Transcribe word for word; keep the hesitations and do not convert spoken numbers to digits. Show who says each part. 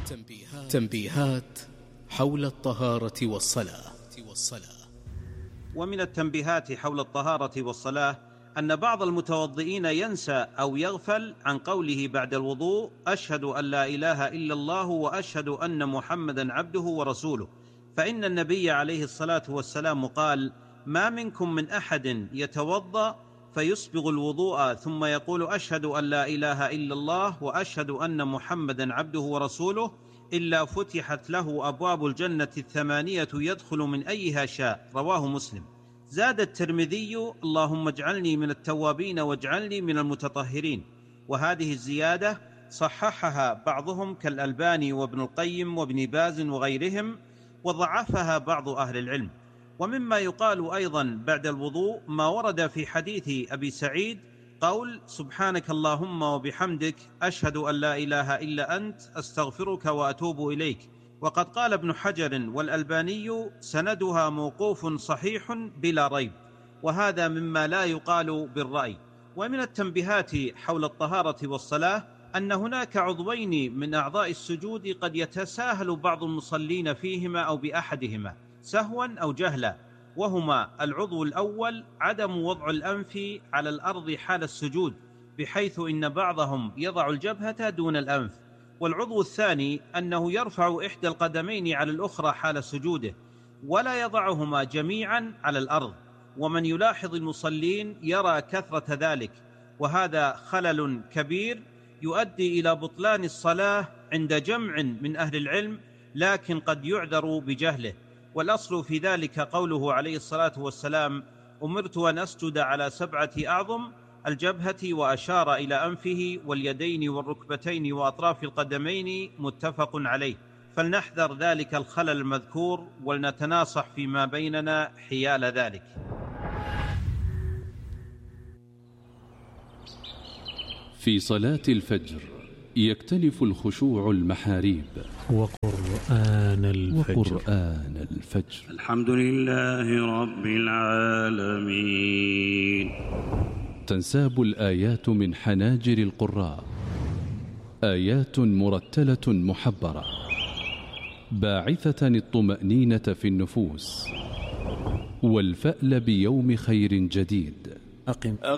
Speaker 1: تنبيهات, تنبيهات حول الطهارة والصلاة.
Speaker 2: ومن التنبيهات حول الطهارة والصلاة أن بعض المتوضئين ينسى أو يغفل عن قوله بعد الوضوء: أشهد أن لا إله إلا الله وأشهد أن محمدا عبده ورسوله، فإن النبي عليه الصلاة والسلام قال: ما منكم من أحد يتوضأ فيسبغ الوضوء ثم يقول: أشهد أن لا إله إلا الله وأشهد أن محمدا عبده ورسوله إلا فتحت له أبواب الجنة الثمانية يدخل من أيها شاء. رواه مسلم. زاد الترمذي: اللهم اجعلني من التوابين واجعلني من المتطهرين. وهذه الزيادة صححها بعضهم كالألباني وابن القيم وابن باز وغيرهم، وضعفها بعض أهل العلم. ومما يقال أيضا بعد الوضوء ما ورد في حديث أبي سعيد قول: سبحانك اللهم وبحمدك أشهد أن لا إله إلا أنت أستغفرك وأتوب إليك. وقد قال ابن حجر والألباني: سندها موقوف صحيح بلا ريب، وهذا مما لا يقال بالرأي. ومن التنبيهات حول الطهارة والصلاة أن هناك عضوين من أعضاء السجود قد يتساهل بعض المصلين فيهما أو بأحدهما سهوا أو جهلا، وهما: العضو الأول عدم وضع الأنف على الأرض حال السجود، بحيث إن بعضهم يضع الجبهة دون الأنف. والعضو الثاني أنه يرفع إحدى القدمين على الأخرى حال سجوده، ولا يضعهما جميعا على الأرض. ومن يلاحظ المصلين يرى كثرة ذلك، وهذا خلل كبير يؤدي إلى بطلان الصلاة عند جمع من أهل العلم، لكن قد يعذر بجهله. والأصل في ذلك قوله عليه الصلاة والسلام: أمرت أن أسجد على سبعة أعظم: الجبهة، وأشار إلى أنفه واليدين والركبتين وأطراف القدمين، متفق عليه. فلنحذر ذلك الخلل المذكور ولنتناصح فيما بيننا حيال ذلك.
Speaker 1: في صلاة الفجر يختلف الخشوع المحاريب.
Speaker 3: وقرآن الفجر,
Speaker 1: وقرآن الفجر.
Speaker 4: الحمد لله رب العالمين.
Speaker 1: تنساب الآيات من حناجر القراء، آيات مرتلة محبرة باعثة الطمأنينة في النفوس والفأل بيوم خير جديد.
Speaker 3: أقم